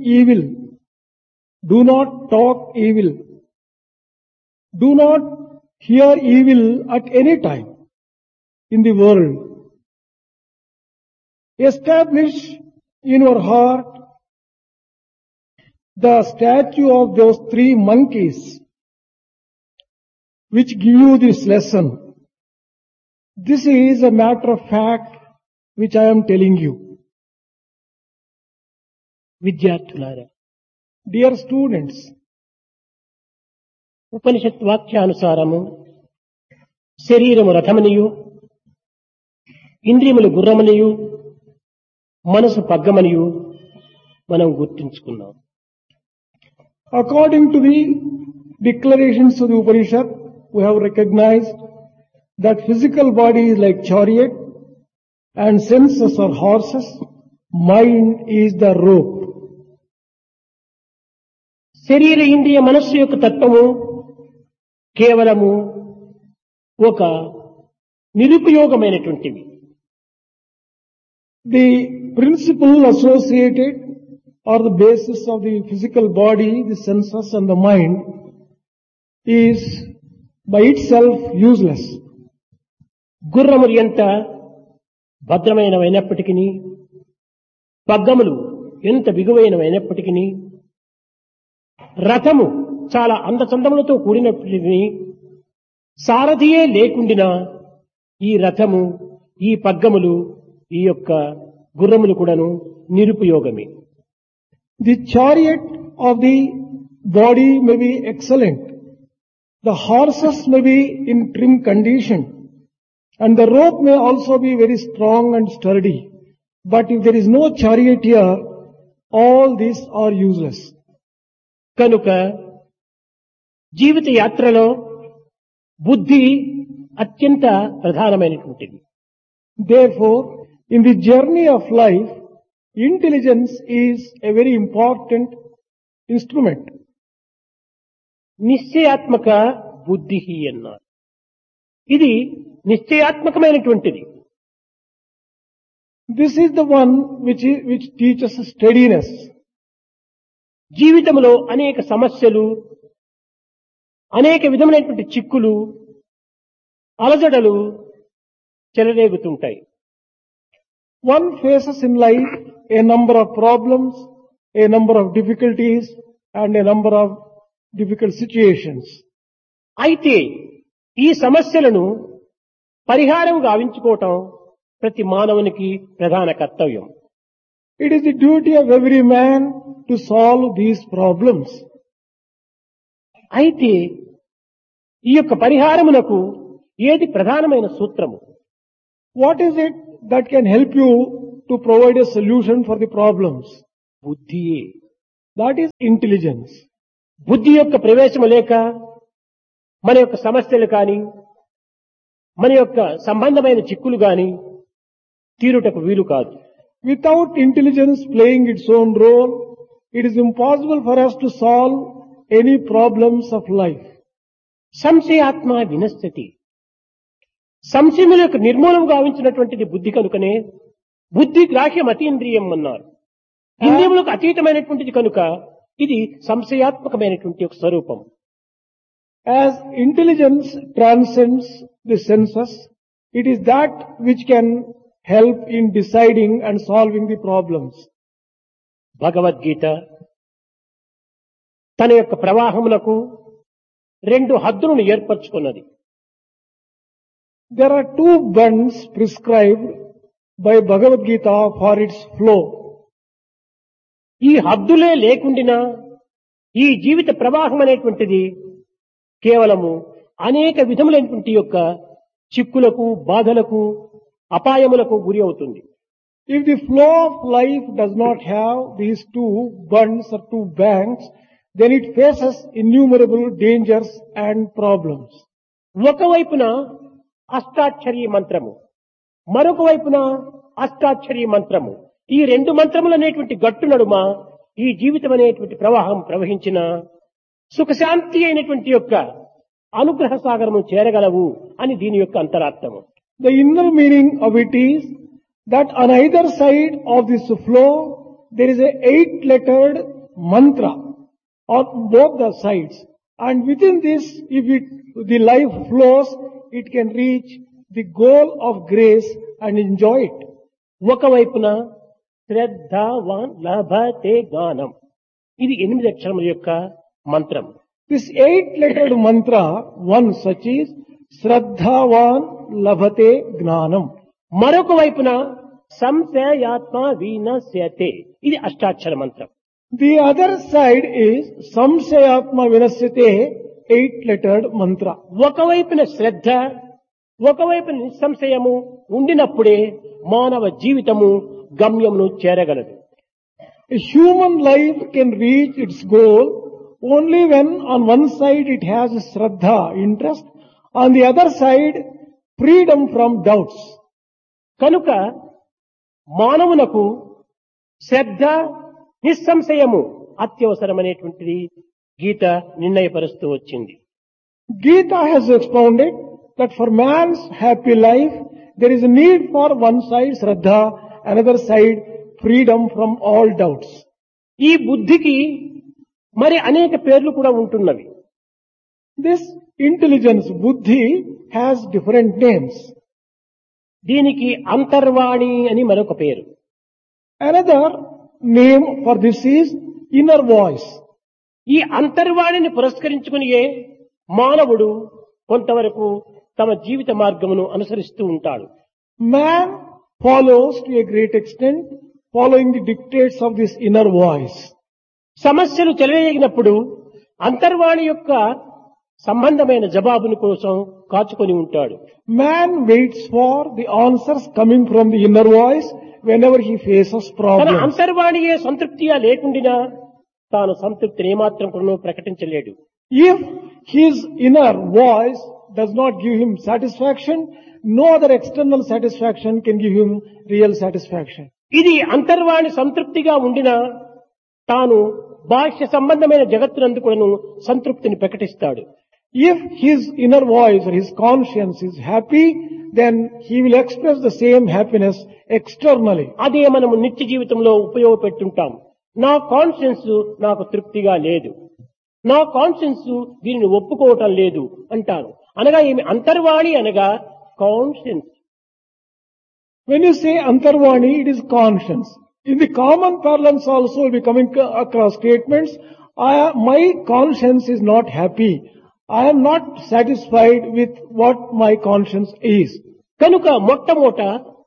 evil. Do not talk evil. Do not hear evil at any time in the world. Establish in your heart the statue of those 3 monkeys which give you this lesson. This is a matter of fact which I am telling you. విద్యార్థులారా, Dear students, ఉపనిషత్ వాక్యానుసారము శరీరము రథమనియు, ఇంద్రియములు గుర్రమనియు, మనసు పగ్గమనియు మనం గుర్తించుకున్నాం. according to the declarations of the Upanishad, we have recognized that physical body is like chariot and senses are horses, mind is the rope. శరీర ఇంద్రియ మనస్సు యొక్క తత్వము కేవలము ఒక నిరుపయోగమైనటువంటివి. The principle associated or the basis of the physical body, the senses and the mind is by itself useless. గుర్రములు ఎంత భద్రమైనవైనప్పటికీ, పగ్గములు ఎంత బిగువైనవైనప్పటికీ, రథము చాలా అందచందములతో కూడినప్పటికీ, సారథియే లేకుండినా ఈ రథము, ఈ పగ్గములు, ఈ యొక్క గుర్రములు కూడాను నిరుపయోగమే. The chariot of the body may be excellent. The horses may be in trim condition. And the rope may also be very strong and sturdy. But if there is no chariot here, all these are useless. కనుక జీవిత యాత్రలో బుద్ధి అత్యంత ప్రధానమైనటువంటిది. Therefore, in the journey of life, intelligence is a very important instrument. నిశ్చయాత్మక బుద్ధి అన్నారు. ఇది నిశ్చయాత్మకమైనటువంటిది. This is the one which teaches steadiness. జీవితంలో అనేక సమస్యలు, అనేక విధమైనటువంటి చిక్కులు, అలజడలు చెలరేగుతుంటాయి. One faces in life a number of problems, a number of difficulties and a number of difficult situations. అయితే ఈ సమస్యలను పరిహారం గావించుకోవటం ప్రతి మానవునికి ప్రధాన కర్తవ్యం. It is the duty of every man to solve these problems. అయితే ఈ యొక్క పరిహారమునకు ఏది ప్రధానమైన సూత్రము? What is it that can help you to provide a solution for the problems? బుద్ధియే. That is intelligence. బుద్ధి యొక్క ప్రవేశము లేక మన యొక్క సమస్యలు కాని, మన యొక్క సంబంధమైన చిక్కులు గాని తీరుటకు వీలు కాదు. Without intelligence playing its own role, it is impossible for us to solve any problems of life. సంశయాత్మ వినశ్యతి. సంశయముల యొక్క నిర్మూలన గావించినటువంటిది బుద్ధి కనుకనే బుద్ధి గ్రాహ్యం అతీంద్రియం అన్నారు. ఇంద్రియములకు అతీతమైనటువంటిది కనుక ఇది సంశయాత్మకమైనటువంటి ఒక స్వరూపం. As intelligence transcends the senses, it is that which can help in deciding and solving the problems. Bhagavad Gita తన యొక్క ప్రవాహమునకు 2 హద్దులను ఏర్పరచుకున్నది. There are 2 bunds prescribed by Bhagavad Gita for its flow. ఈ హద్దులే లేకుండినా ఈ జీవిత ప్రవాహం అనేటువంటిది కేవలము అనేక విధములైనటువంటి యొక్క చిక్కులకు, బాధలకు, అపాయములకు గురి అవుతుంది. If the flow of life does not have these 2 bunds or 2 banks, then it faces innumerable dangers and problems. ఒకవైపున అష్టాక్షరీ మంత్రము, మరొక వైపున అష్టాక్షరీ మంత్రము, ఈ 2 మంత్రములు అనేటువంటి గట్టు నడుమ ఈ జీవితం అనేటువంటి ప్రవాహం ప్రవహించిన సుఖశాంతి అయినటువంటి యొక్క అనుగ్రహ సాగరము చేరగలవు అని దీని యొక్క అంతరార్థము. The inner meaning of it is that on either side of this flow there is a 8-lettered mantra on both the sides. And within this, if the life flows, it can reach the goal of grace and enjoy it. ఒకవైపున శ్రద్ధావాన్ లభతే జ్ఞానం, ఇది 8 అక్షరముల యొక్క మంత్రం. This 8-lettered mantra, one such is Shraddhavan Labhate Gnanam. మరొక వైపున సంశయాత్మ వినశ్యతే, ఇది అష్టాక్షర మంత్రం. The other side is Samshayatma Vinasyate, 8-lettered mantra. ఒకవైపున శ్రద్ధ, ఒకవైపున నిస్సంశయము ఉండినప్పుడే మానవ జీవితము గమ్యమును చేరగలదు. A human life can reach its goal only when on one side it has Shraddha, interest, on the other side freedom from doubts. కనుక మానవునకు శ్రద్ధ నిస్సంశయము అత్యవసరమైనటువంటిది గీత నిర్ణయపరుస్తూ వచ్చింది. Gita has expounded that for man's happy life, there is a need for one side Shraddha, another side freedom from all doubts. ఈ బుద్ధికి మరి అనేక పేర్లు కూడా ఉంటున్నవి. This intelligence, buddhi, has different names. దీనికి అంతర్వాణి అని మరొక పేరు. Another name for this is inner voice. ఈ అంతర్వాణిని పురస్కరించుకునియే మానవుడు కొంతవరకు తమ జీవిత మార్గమును అనుసరిస్తూ ఉంటాడు. Man follows to a great extent following the dictates of this inner voice. సమస్యలు చెలరేగినప్పుడు అంతర్వాణి యొక్క సంబంధమైన జవాబుని కోసం కాచుకొని ఉంటాడు. Man waits for the answers coming from the inner voice whenever he faces తన problems. అంతర్వాణియే సంతృప్తిగా లేకుండినా తాను సంతృప్తిని ఏమాత్రం కూడా ప్రకటించలేడు. If his inner voice does not give him satisfaction, no other external satisfaction can give him real satisfaction. ఇది అంతర్వాణి సంతృప్తిగా ఉండినా తాను బాహ్య సంబంధమైన జగత్తునందు కూడాను సంతృప్తిని ప్రకటిస్తాడు. If his inner voice or his conscience is happy, then he will express the same happiness externally. అదే మనము నిత్య జీవితంలో ఉపయోగపెట్టుంటాం. నా కాన్షియన్స్ నాకు తృప్తిగా లేదు, నా కాన్షియన్స్ దీనిని ఒప్పుకోవటం లేదు అంటాను. అనగా ఏమి? అంతర్వాణి అనగా conscience. When you say Antarvani, it is conscience. In the common parlance also will be coming across statements, my conscience is not happy. I am not satisfied with what my conscience is. కనుక మొట్టమొదట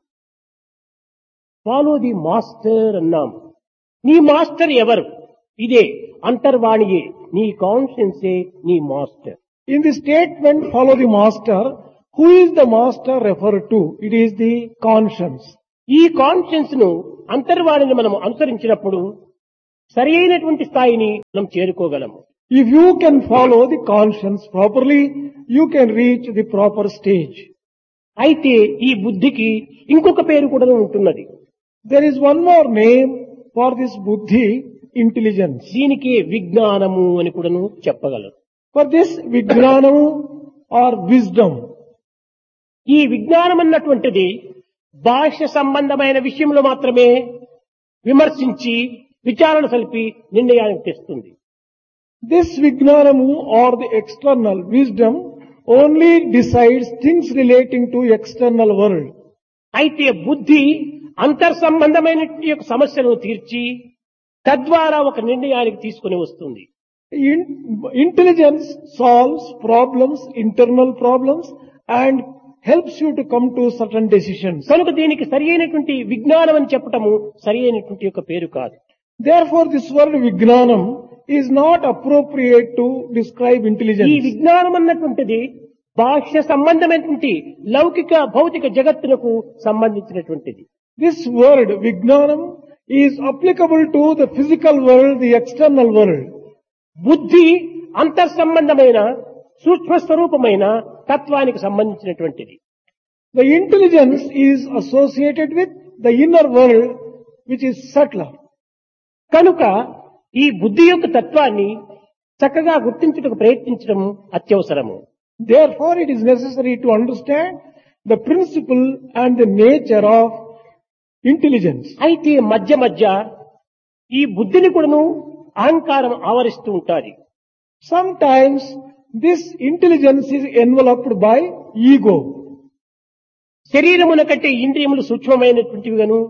follow the master అన్నాం. నీ master ఎవరు? ఇదే అంతర్వాణియే, నీ కాన్షియన్సే నీ master. In the statement, follow the master, who is the master referred to? It is the conscience. ఈ conscience ను అంతర్వాణిని మనం అనుసరించినప్పుడు సరి అయినటువంటి స్థాయిని మనం చేరుకోగలము. If you can follow the conscience properly, you can reach the proper stage. అయితే ఈ బుద్ధికి ఇంకొక పేరు కూడా ఉంటున్నది. There is one more name for this buddhi, intelligence. దీనికి విజ్ఞానము అని కూడాను చెప్పగలరు. For this vijnanam or wisdom. ఈ విజ్ఞానం అన్నటువంటిది బాహ్య సంబంధమైన విషయంలో మాత్రమే విమర్శించి విచారణ సలిపి నిర్ణయానికి తెస్తుంది. This vijnanam or the external wisdom only decides things relating to external world. అయితే బుద్ధి అంతర్ సంబంధమైన యొక్క సమస్యలను తీర్చి తద్వారా ఒక నిర్ణయానికి తీసుకుని వస్తుంది. Intelligence solves problems, internal problems, and helps you to come to certain decisions. కనుక దీనికి సరి అయినటువంటి విజ్ఞానం అని చెప్పటము సరి అయినటువంటి యొక్క పేరు కాదు. Therefore, this word vijnanam is not appropriate to describe ఈ intelligence. విజ్ఞానం అన్నటువంటిది బాహ్య సంబంధమైనటువంటి లౌకిక భౌతిక జగత్తునకు సంబంధించినటువంటిది. This word vijnanam is applicable to the physical world, the external world. బుద్ధి అంతర్ సంబంధమైన సూక్ష్మ స్వరూపమైన తత్వానికి సంబంధించినటువంటిది. The intelligence is associated with the inner world, which is subtler. కనుక ఈ బుద్ధి యొక్క తత్వాన్ని చక్కగా గుర్తించుటకు ప్రయత్నించడం అత్యవసరము. Therefore, it is necessary to understand the principle and the nature of intelligence. అయితే మధ్య మధ్య ఈ బుద్ధిని కూడాను అహంకారం ఆవరిస్తూ ఉంటాది. Sometimes this intelligence is enveloped by ego. శరీరమున కంటే ఇంద్రియములు సూక్ష్మమైనటువంటివిగాను,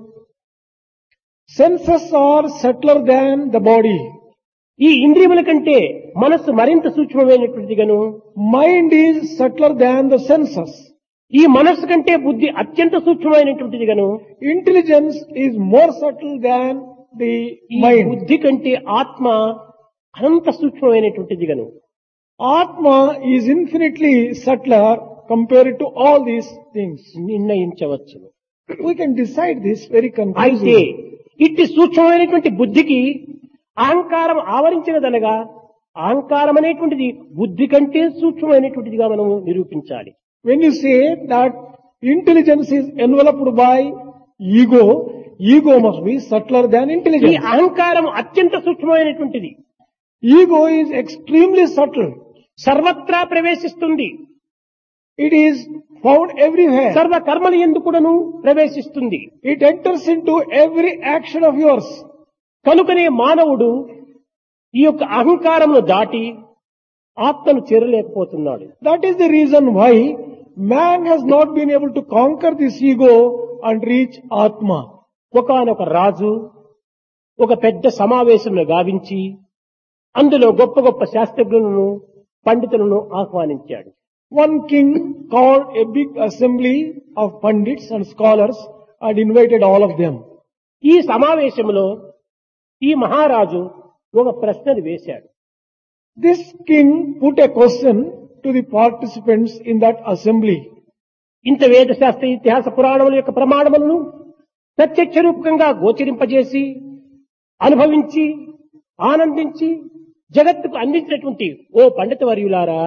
Senses are subtler than the body. ఈ ఇంద్రియముల కంటే మనస్సు మరింత సూక్ష్మమైనటువంటిదిగాను, Mind is subtler than the senses. ఈ మనస్సు కంటే బుద్ధి అత్యంత సూక్ష్మమైనటువంటిదిగాను, Intelligence is more subtle than the ఈ mind. బుద్ధి కంటే ఆత్మ అనంత సూక్ష్మమైనటువంటిదిగాను. Atma is infinitely subtler compared to all these things. నిర్ణయించవచ్చును. We can decide this very అయితే conclusively. ఇట్టి సూక్ష్మమైనటువంటి బుద్ధికి అహంకారం ఆవరించినదనగా అహంకారం అనేటువంటిది బుద్ధి కంటే సూక్ష్మమైనటువంటిదిగా మనము నిరూపించాలి. When you say that intelligence is enveloped by ego, ego must be subtler than ఈ intelligence. అహంకారం అత్యంత సూక్ష్మమైనటువంటిది, Ego is extremely subtle. సర్వత్రా ప్రవేశిస్తుంది, It is found everywhere. సర్వ కర్మలు యందు కూడాను ప్రవేశిస్తుంది. It enters into every action of yours. కనుకనే మానవుడు ఈ యొక్క అహంకారమును దాటి ఆత్మను చేరలేకపోతున్నాడు. That is the reason why man has not been able to conquer this ego and reach Atma. ఒకానొక రాజు ఒక పెద్ద సమావేశంలో గావించి అందులో గొప్ప గొప్ప శాస్త్రజ్ఞులను పండితులను ఆహ్వానించాడు. One king called a big assembly of pundits and scholars and invited all of them. ఈ సమావేశంలో ఈ మహారాజు ఒక ప్రశ్నను వేశాడు. This king put a question to the participants in that assembly. ఇంత వేద శాస్త్ర ఇతిహాస పురాణముల యొక్క ప్రమాణములను ప్రత్యక్ష రూపకంగా గోచరింపజేసి అనుభవించి ఆనందించి జగత్తుకు అందించినటువంటి ఓ పండిత వర్యులారా,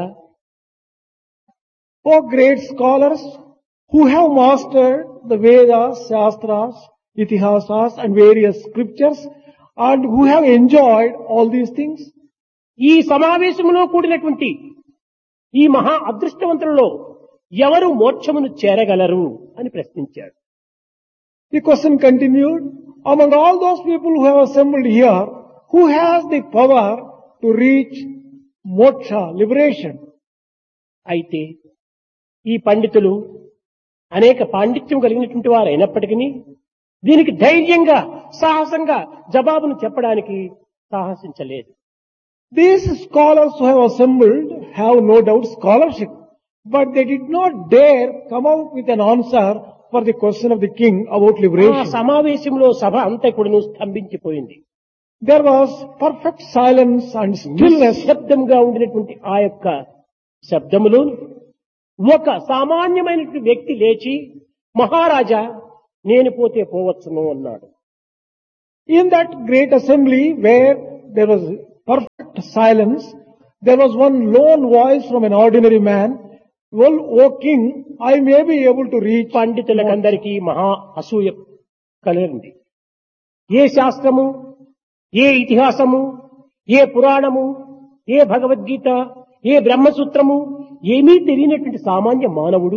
O great scholars who have mastered the Vedas, Shastras, Itihasas and various scriptures and who have enjoyed all these things, ఈ సమావేశంలో కూడినటువంటి ఈ మహా అదృష్టవంతులలో ఎవరు మోక్షమును చేరగలరు అని ప్రశ్నించాడు. the question continued, among all those people who have assembled here, who has the power to reach moksha, liberation? అయితే ఈ పండితులు అనేక పాండిత్యం కలిగినటువంటి వారు అయినప్పటికీ దీనికి ధైర్యంగా సాహసంగా జవాబును చెప్పడానికి సాహసించలేదు. These scholars who have assembled have no doubt scholarship, but they did not dare come out with an answer for the question of the king about ఆ liberation. సమావేశంలో సభ అంతా కూడా స్తంభించిపోయింది. There was perfect silence and stillness. శబ్దంగా ఉండినటువంటి ఆ యొక్క శబ్దములో ఒక సామాన్యమైనటువంటి వ్యక్తి లేచి, మహారాజా నేను పోతే పోవచ్చును అన్నాడు. In that great assembly where there was perfect silence, there was one lone voice from an ordinary man, well, O king, I may be able to reach. పండితులకందరికీ మహా అసూయ కలిగింది. ఏ శాస్త్రము, ఏ ఇతిహాసము, ఏ పురాణము, ఏ భగవద్గీత, ఏ బ్రహ్మసూత్రము ఏమీ తెలియనటువంటి సామాన్య మానవుడు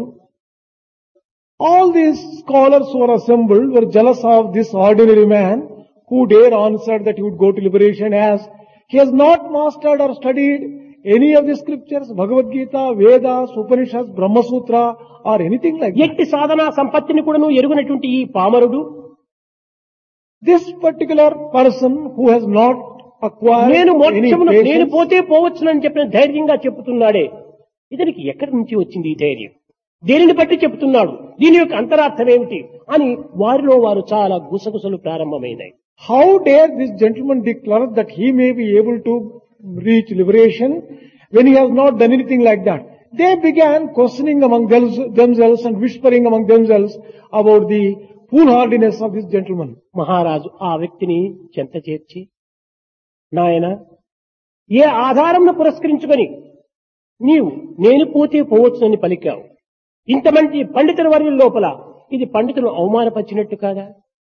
All these scholars who were assembled were jealous of this ordinary man who dare answer that he would go to liberation, as he has not mastered or studied any of the scriptures, Bhagavad Gita, Vedas, Upanishads, Brahma Sutra or anything like that. ఎట్టి సాధనా సంపత్తిని కూడాను ఎరుగునటువంటి ఈ పామరుడు This particular person who has not acquired నేను any మోక్షమును నేను patience, పోతే పోవచ్చునని చెప్పిన ధైర్యంగా చెప్తున్నాడే, ఇతనికి ఎక్కడి నుంచి వచ్చింది ఈ ధైర్యం, దేనిని బట్టి చెప్తున్నాడు, దీని యొక్క అంతరార్థం ఏమిటి అని వారిలో వారు చాలా గుసగుసలు ప్రారంభమైనాయి. how dare this gentleman declare that he may be able to reach liberation when he has not done anything like that? They began questioning among themselves and whispering among themselves about the foolhardiness of this gentleman. మహారాజు ఆ వ్యక్తిని చెంత చేర్చి, నాయన, ఏ ఆధారంను పురస్కరించుకొని నీవు నేను పోతే పోవచ్చునని పలికావు, ఇంతమంది పండితుల వర్యుల లోపల ఇది పండితులను అవమానపరిచినట్టు కాదా?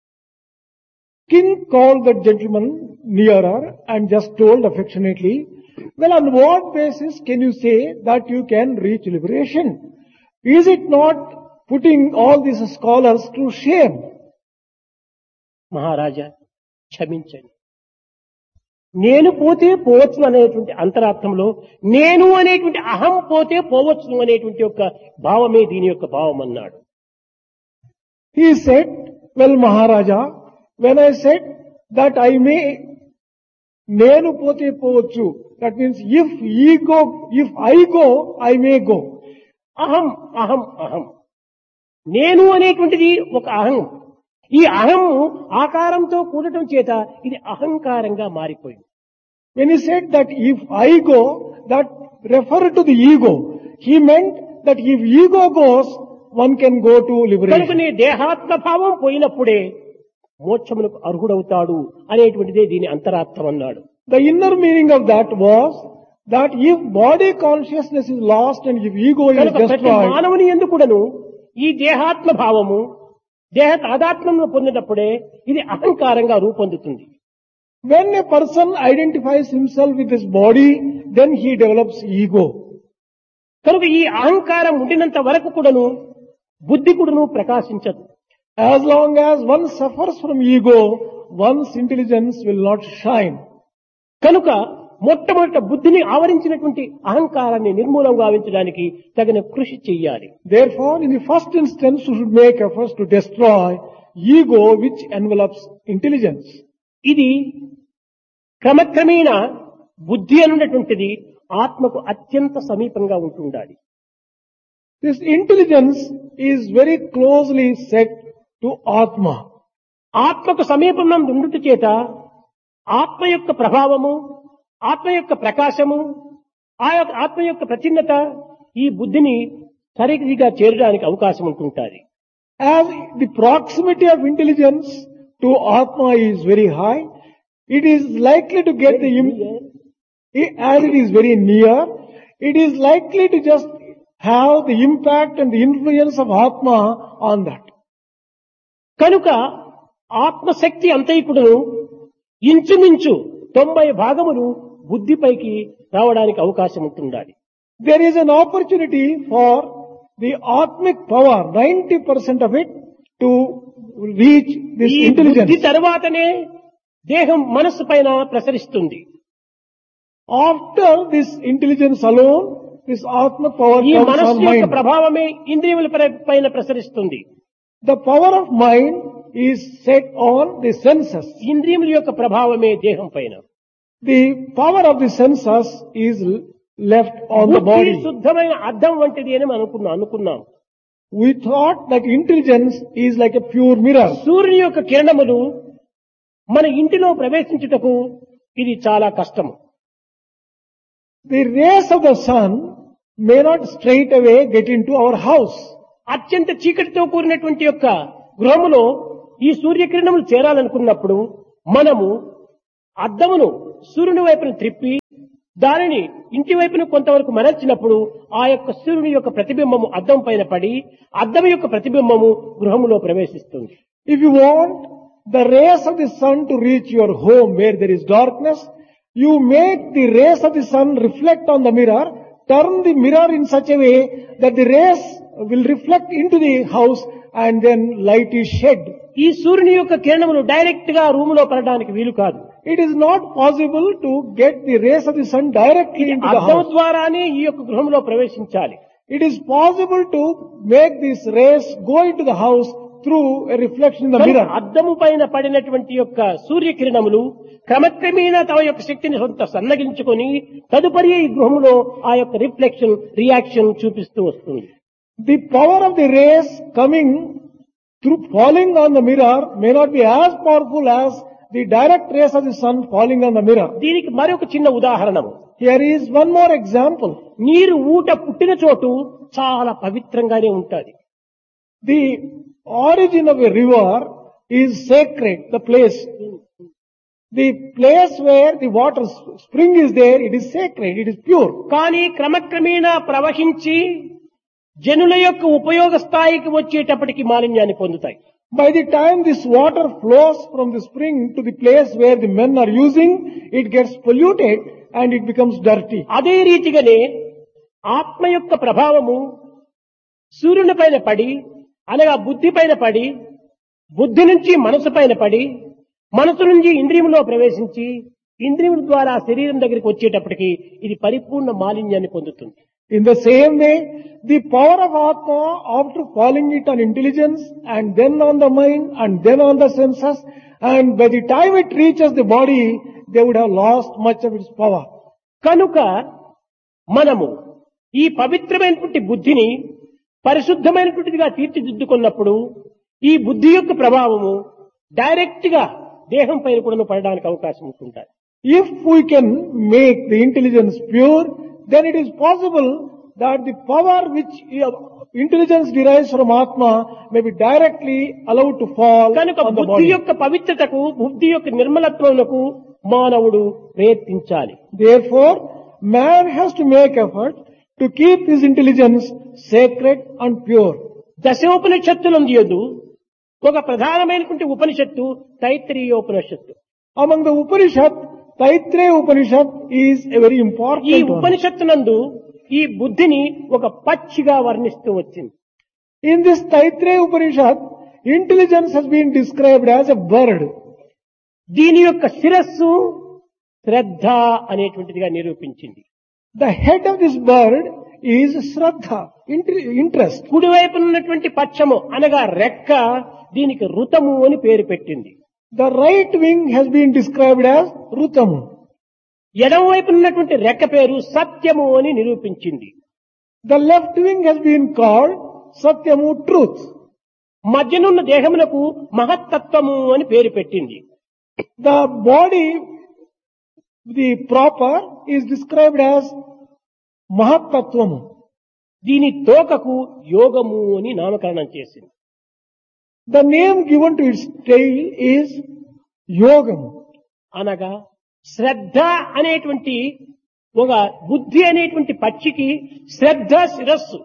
King called that gentleman nearer and just told affectionately, well, on what basis can you say that you can reach liberation? Is it not putting all these scholars to shame? మహారాజా క్షమించండి, నేను పోతే పోవచ్చు అనేటువంటి అంతరార్థంలో నేను అనేటువంటి అహం పోతే పోవచ్చు అనేటువంటి యొక్క భావమే దీని యొక్క భావం అన్నాడు. He said, well, Maharaja, when I said that I may, nenu pote povachu, that means if I go, I may go. అహం అహం అహం నేను అనేటువంటిది ఒక అహం. ఈ అహం ఆకారంతో కూడటం చేత ఇది అహంకారంగా మారిపోయింది. When he said that if I go, that referred to the ego. He meant that if ego goes, one can go to liberation. కనుకనే దేహాత్మ భావం పోయినప్పుడే మోక్షమునకు అర్హుడవుతాడు అనేటువంటిదే దీని అంతరార్థం అన్నాడు. The inner meaning of that was that if body consciousness is lost and if ego is ప్రతి destroyed, మానవుని యందు కూడాను ఈ దేహాత్మ భావము దేహ తాదాత్మ్యము పొందినప్పుడే ఇది అహంకారంగా రూపొందుతుంది. when a person identifies himself with his body, then he develops ego. కనుక ఈ అహంకారం ఉండినంత వరకు కూడాను బుద్ధి కూడాను ప్రకాశించదు. As long as one suffers from ego, one's intelligence will not shine. కనుక మొట్టమొదట బుద్ధిని ఆవరించినటువంటి అహంకారాన్ని నిర్మూలం గావించడానికి తగిన కృషి చెయ్యాలి. Therefore, in the first instance, we should make efforts to destroy ego which envelops intelligence. ఇది క్రమక్రమేణ బుద్ధి అనున్నటువంటిది ఆత్మకు అత్యంత సమీపంగా ఉంటుండాలి. This intelligence is very closely set to Atma. ఆత్మకు సమీపంలో ఉండుట చేత ఆత్మ యొక్క ప్రభావము, ఆత్మ యొక్క ప్రకాశము, ఆ యొక్క ఆత్మ యొక్క ప్రచిన్నత ఈ బుద్ధిని సరిగ్గా చేరడానికి అవకాశం ఉంటుంటుంది. As the proximity of intelligence to Atma is very high, it is likely to get as it is very near, it is likely to just have the impact and the influence of Atma on that. కనుక ఆత్మశక్తి అంతైకుడును ఇంచుమించు 90% బుద్ధిపైకి రావడానికి అవకాశం ఉంటుండాలి. There is an opportunity for the Atmic power, 90% of it, to reach this ఈ intelligence. బుద్ధి తర్వాతనే దేహం మనస్సు పైన ప్రసరిస్తుంది. After this intelligence alone, this Atma power ఈ comes మనస్సు on యొక్క mind. ప్రభావమే ఇంద్రియముల పైన ప్రసరిస్తుంది. The power of mind is set on the senses. ఇంద్రియముల యొక్క ప్రభావమే దేహం పైన. The power of the senses is left on the బుద్ధి body. శుద్ధమైన అద్దం వంటిది అని మనం అనుకున్నాం. We thought that intelligence is like a pure mirror. సూర్యుని యొక్క కిరణములు మన ఇంటిలో ప్రవేశించుటకు ఇది చాలా కష్టం. The rays of the sun may not straight away get into our house. అత్యంత చీకటితో కూడినటువంటి యొక్క గృహములో ఈ సూర్యకిరణములు చేరాలనుకున్నప్పుడు మనము అద్దమును సూర్యుని వైపును త్రిప్పి దానిని ఇంటి వైపును కొంతవరకు మరల్చినప్పుడు ఆ యొక్క సూర్యుని యొక్క ప్రతిబింబము అద్దం పైన పడి అద్దం యొక్క ప్రతిబింబము గృహములో ప్రవేశిస్తుంది. If you want the rays of the sun to reach your home where there is darkness, you make the rays of the sun reflect on the mirror, turn the mirror in such a way that the rays will reflect into the house and then light is shed. ఈ సూర్యుని యొక్క కిరణములు direct గా రూములో పడడానికి వీలు కాదు. It is not possible to get the rays of the sun directly into the అద్దం house. ద్వారానే ఈ యొక్క గృహంలో ప్రవేశించాలి. It is possible to make these rays go into the house through a reflection in the కనుక mirror. అద్దము పైన పడినటువంటి యొక్క సూర్యకిరణములు క్రమక్రమేణా తమ యొక్క శక్తిని సొంత సన్నగించుకొని తదుపరి ఈ గృహంలో ఆ యొక్క రిఫ్లెక్షన్ రియాక్షన్ చూపిస్తూ వస్తుంది. The power of the rays coming through falling on the mirror may not be as powerful as the direct rays of the sun falling on the mirror. దీనికి మరొక చిన్న ఉదాహరణము. Here is one more example. నీరు ఊట పుట్టిన చోటు చాలా పవిత్రంగానే ఉంటుంది. The origin of a river is sacred, the place. The place where the water spring is there, it is sacred, it is pure. కానీ క్రమక్రమేణా ప్రవహించి జనుల యొక్క ఉపయోగ స్థాయికి వచ్చేటప్పటికి మాలిన్యాన్ని పొందుతాయి. By the time this water flows from the spring to the place where the men are using, it gets polluted and it becomes dirty. అదే రీతిగానే ఆత్మ యొక్క ప్రభావము సూర్యుని పైన పడి అనగా బుద్ధి పైన పడి బుద్ధి నుంచి మనసు పైన పడి మనసు నుంచి ఇంద్రియములో ప్రవేశించి ఇంద్రియముల ద్వారా శరీరం దగ్గరికి వచ్చేటప్పటికి ఇది పరిపూర్ణ మాలిన్యాన్ని పొందుతుంది. In the same way, the power of Atma, after falling it on intelligence and then on the mind and then on the senses, and by the time it reaches the body, they would have lost much of its power. కనుక మనము ఈ పవిత్రమైనటువంటి బుద్ధిని పరిశుద్ధమైనటువంటిదిగా తీర్చిదిద్దుకున్నప్పుడు ఈ బుద్ధి యొక్క ప్రభావము direct గా దేహం పైన కూడా పడడానికి అవకాశం ఉంటుంది. If we can make the intelligence pure, then it is possible that the power which intelligence derives from Atma may be directly allowed to fall కనుక on the బుద్ధి body. యొక్క పవిత్రతకు బుద్ధి యొక్క నిర్మలత్వమునకు మానవుడు ప్రయత్నించాలి. Therefore, man has to make effort to keep his intelligence sacred and pure. దశోపనిషత్తులందు ఒక ప్రధానమైనటువంటి ఉపనిషత్తు తైత్రీయోపనిషత్తు. Among the Upanishad, Taittiriya Upanishad is a very ఈ important one. ఉపనిషత్తునందు ఈ బుద్ధిని ఒక పక్షిగా వర్ణిస్తూ వచ్చింది. In this Taittiriya Upanishad, intelligence has been described as a bird. దీని యొక్క శిరస్సు శ్రద్ధ అనేటువంటిదిగా నిరూపించింది. The head of this bird is Shraddha, interest. కుడివైపు ఉన్నటువంటి పక్షము అనగా రెక్క దీనికి ఋతము అని పేరు పెట్టింది. The right wing has been described as Rutamu. ఎడమ వైపు ఉన్నటువంటి రెక్క పేరు సత్యము అని నిరూపించింది. The left wing has been called Satyamu, truth. మధ్యనున్న దేహమునకు మహత్తత్వము అని పేరు పెట్టింది. The body, the proper, is described as Mahattattvamu. దీని తోకకు యోగము అని నామకరణం చేసింది. The name given to its tail is Yogam. అనగా శ్రద్ధ అనేటువంటి ఒక బుద్ధి అనేటువంటి పక్షికి శ్రద్ధ శిరస్సు.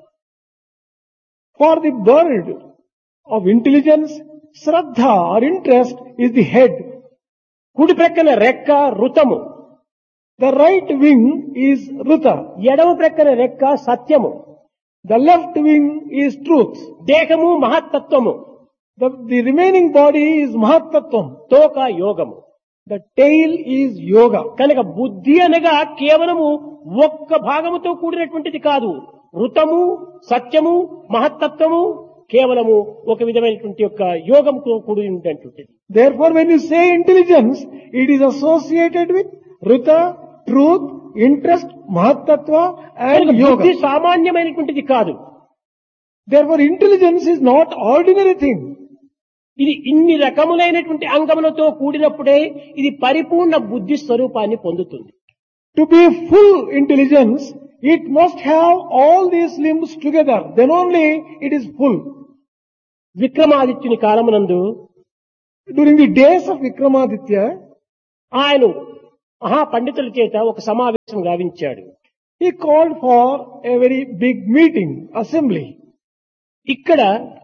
For the bird of intelligence, Shraddha or interest is the head. కుడి ప్రక్కన రెక్క ఋతము, The right wing is Ruta. ఎడమ ప్రక్కన రెక్క సత్యము, The left wing is truth. దేహము మహత్తత్వము, The remaining body is Mahattattvam. తోక యోగము. The tail is Yoga. కనుక బుద్ధి అనగా కేవలము ఒక్క భాగముతో కూడినటువంటిది కాదు. ఋతము, సత్యము, మహత్తత్వము కేవలము ఒక విధమైనటువంటి యొక్క యోగంతో కూడినటువంటిది. Therefore, when you say intelligence, it is associated with Ruta, truth, interest, Mahattattva and కనుక బుద్ధి Yoga. సామాన్యమైనటువంటిది కాదు. Therefore, intelligence is not ordinary thing. ఇది ఇన్ని రకములైనటువంటి అంగములతో కూడినప్పుడే ఇది పరిపూర్ణ బుద్ధి స్వరూపాన్ని పొందుతుంది. To be full intelligence, it must have all these limbs together. Then only it is full. విక్రమాదిత్యుని కాలమునందు During the days of Vikramaditya, ఆయన మహాపండితుల చేత ఒక సమావేశం గావించాడు. he called for a very big meeting, assembly. ఇక్కడ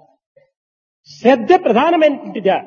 శ్రద్ధ ప్రధానమైనటువంటిదా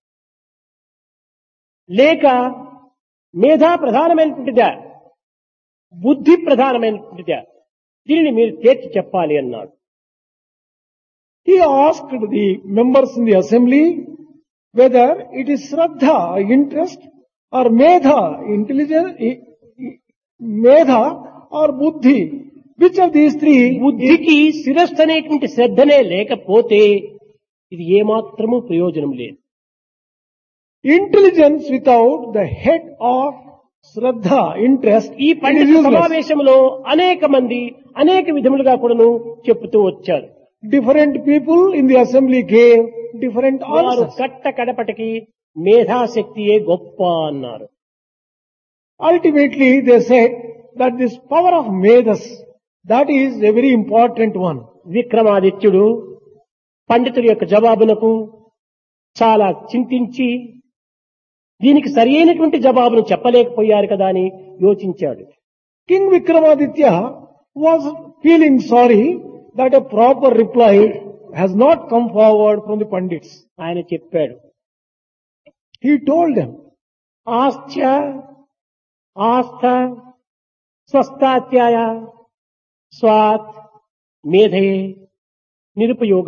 లేక మేధా ప్రధానమైనటువంటిదా బుద్ధి ప్రధానమైనటువంటిదా దీనిని మీరు తేల్చి చెప్పాలి అన్నాడు. He asked the members in the assembly whether it is Shraddha, interest, or Medha, intelligence, Medha or Buddhi. Which of these three? బుద్ధికి శిరస్సు అనేటువంటి శ్రద్ధనే లేకపోతే ఇది ఏమాత్రము ప్రయోజనం లేదు. Intelligence without the head of Shraddha, interest, ఈ it is పండిత useless. సమావేశంలో అనేక మంది అనేక విధములుగా కూడాను చెప్తూ వచ్చారు. Different people in the assembly gave different వారు answers. కట్ట కడపటికి మేధాశక్తియే గొప్ప అన్నారు. Ultimately, they said that this power of Medas, that is a very important one. విక్రమాదిత్యుడు పండితుడి యొక్క జవాబునకు చాలా చింతించి దీనికి సరి అయినటువంటి జవాబును చెప్పలేకపోయారు కదా అని యోచించాడు. King Vikramaditya was feeling sorry that a proper reply has not come forward from the Pandits. ఆయన చెప్పాడు, He told them, ఆస్థ్య ఆస్థ స్వస్థాత్యాయ స్వాత్ మేధయే నిరుపయోగ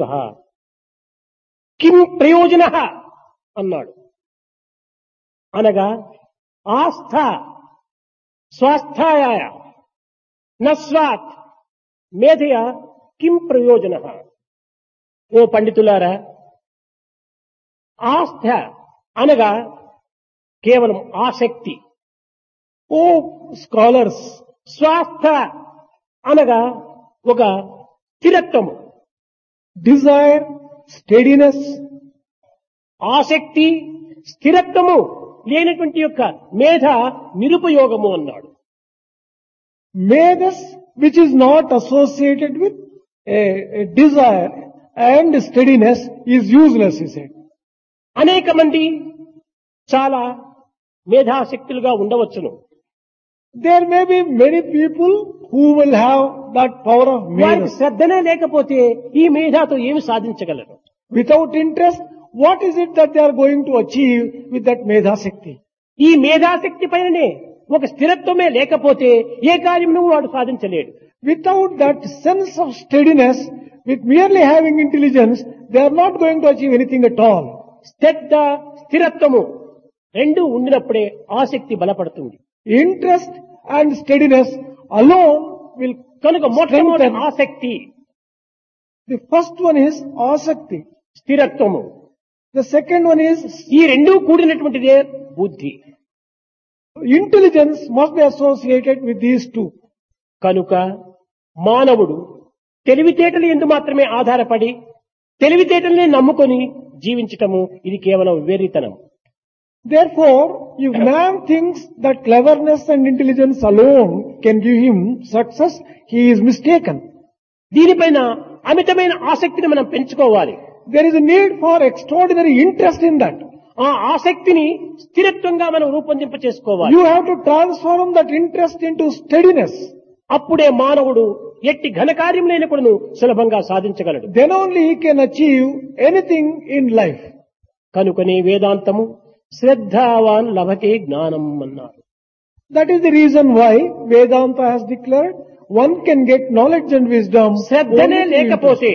కిం ప్రయోజన అన్నాడు. అనగా ఆస్థ స్వాస్థాయ నస్వాత్ మేధయ కిం ప్రయోజన. ఓ పండితులారా, ఆస్థ అనగా కేవలం ఆసక్తి. O scholars, స్వాస్థ అనగా ఒక స్థిరత్వము. desire, steadiness, ఆసక్తి స్థిరత్వము లేనటువంటి యొక్క మేధ నిరుపయోగము అన్నాడు. medas which is not associated with a desire and steadiness is useless, he said. అనేక మంది చాలా మేధాశక్తులుగా ఉండవచ్చును. There may be many people who will have that power of వారికి medas. శ్రద్ధనే లేకపోతే ఈ మేధాతో ఏమి సాధించగలరు? Without interest, what is it that they are going to achieve with that medhasakti? ఈ మేధాశక్తి పైననే ఒక స్థిరత్వమే లేకపోతే ఏ కార్యమును వాడు సాధించలేడు. Without that sense of steadiness, with merely having intelligence, they are not going to achieve anything at all. శ్రద్ధ స్థిరత్వము రెండు ఉండినప్పుడే ఆసక్తి బలపడుతుంది. Interest and steadiness alone will కనుక మొట్టమొదటి strengthen. ఆసక్తి The first one is asakti. స్థిరత్వము. The second one is ఈ రెండూ కూడినటువంటిదే బుద్ధి. intelligence must be associated with these two. కనుక మానవుడు తెలివితేటలు ఎందు మాత్రమే ఆధారపడి తెలివితేటల్ని నమ్ముకొని జీవించటము ఇది కేవలం వెర్రితనం. Therefore, if man thinks that cleverness and intelligence alone can give him success, he is mistaken. దీనిపైన అమితమైన ఆసక్తిని మనం పెంచుకోవాలి. There is a need for extraordinary interest in that. ఆ ఆసక్తిని స్థిరత్వంగా మనం రూపొందింప చేసుకోవాలి. You have to transform that interest into steadiness. అప్పుడే మానవుడు ఎట్టి ఘనకార్యములైనప్పుడు సులభంగా సాధించగలడు. Then only he can achieve anything in life. కనుకనే వేదాంతము శ్రద్ధావాన్ లభతే జ్ఞానం అన్నారు. That is the reason why Vedanta has declared one can get knowledge and wisdom. శ్రద్ధనే only through లేకపోతే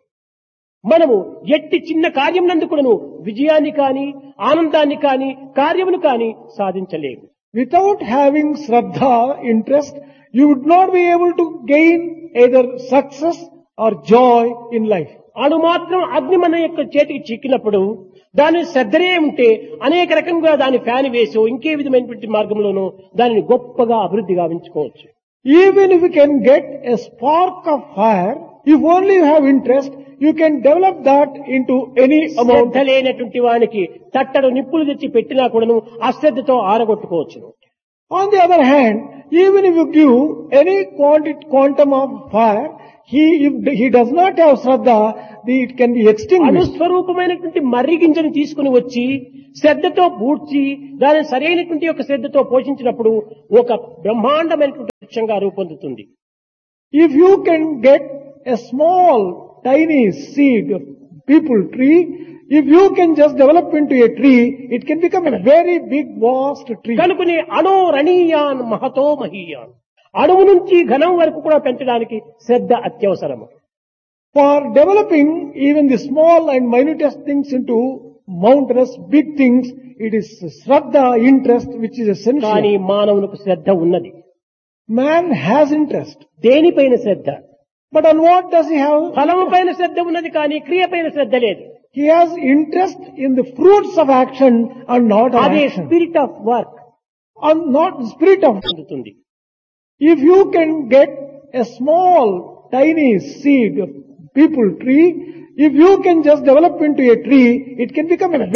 మనము ఎట్టి చిన్న కార్యమునందుకును విజయాన్ని కాని ఆనందాన్ని కాని కార్యమును కాని సాధించలేము. Without having Shraddha, interest, you would not be able to gain either success or joy in life. అణు మాత్రం అగ్ని మన యొక్క చేతికి చిక్కినప్పుడు దాని శ్రద్ధనే ఉంటే అనేక రకంగా దాని ఫ్యాన్ వేసో ఇంకే విధమైనటువంటి మార్గంలోనూ దానిని గొప్పగా అభివృద్ధి గావించుకోవచ్చు. Even if you can get a spark of fire, if only you have interest, you can develop that into any amount. శ్రద్ధ లేనటువంటి వానికి తట్టడు నిప్పులు తెచ్చి పెట్టినా కూడాను అశ్రద్ధతో ఆరగొట్టుకోవచ్చును. On the other hand, even if you give any quantum of fire, if he does not have Shraddha, it can be extinguished. అనుస్వరూపమైనటువంటి మర్రి గింజను తీసుకుని వచ్చి శ్రద్ధతో పూడ్చి దాని సరైనటువంటి యొక్క శ్రద్ధతో పోషించినప్పుడు ఒక బ్రహ్మాండమైనటువంటి వృక్షంగా రూపొందుతుంది. If you can get a small, tiny seed of people tree, if you can just develop into a tree, it can become a very big, vast tree. కనుకనే అణో రణీయాన్ మహతో మహీయాన్, అణువు నుంచి ఘనం వరకు కూడా పెంచడానికి శ్రద్ధ అత్యవసరము. For developing even the small and minutest things into mountainous, big things, it is Shraddha, interest, which is కానీ essential. మానవునికి శ్రద్ధ ఉన్నది. Man has interest. దేనిపైన శ్రద్ధ? But on what does he have? ఫలము పైన శ్రద్ధ ఉన్నది కానీ క్రియ పైన శ్రద్ధ లేదు. He has interest in the fruits of action and not on అదే action. Spirit of work And not spirit of. పొందుతుంది. If you can get a small, tiny seed of people tree, if you can just develop into a tree, it can become a